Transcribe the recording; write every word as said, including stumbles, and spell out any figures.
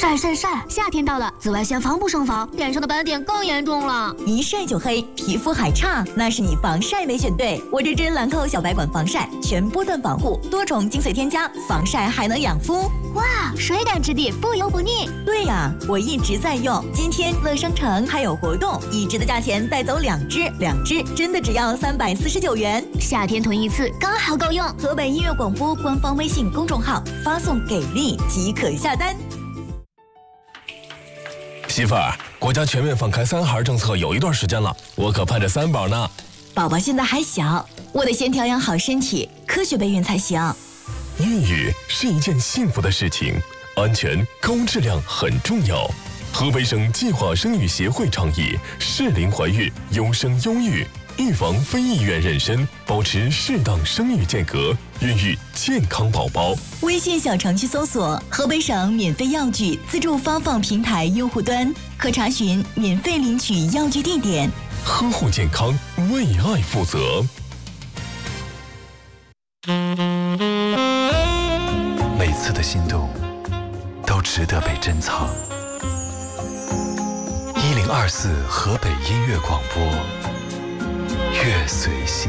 晒晒晒！夏天到了，紫外线防不胜防，脸上的斑点更严重了。 一晒就黑，皮肤还差，那是你防晒没选对。我这支兰蔻小白管防晒，全波段防护，多重精粹添加，防晒还能养肤。 哇，水感质地，不油不腻。 对呀、啊，我一直在用。今天乐商城还有活动，一支的价钱带走两支，两支真的只要三百四十九元。 夏天囤一次刚好够用。 河北音乐广播官方微信公众号发送给力即可下单。 媳妇儿，国家全面放开三孩政策有一段时间了，我可盼着三宝呢。 宝宝现在还小，我得先调养好身体，科学备孕才行。 孕育是一件幸福的事情，安全高质量很重要。河北省计划生育协会倡议适龄怀孕，优生优育，预防非意愿妊娠，保持适当生育间隔，孕育健康宝宝。 微信小程序搜索河北省免费药具自助发放平台用户端，可查询免费领取药具地点。 呵护健康，为爱负责。 每次的心动都值得被珍藏。一零二四河北音乐广播，乐随心。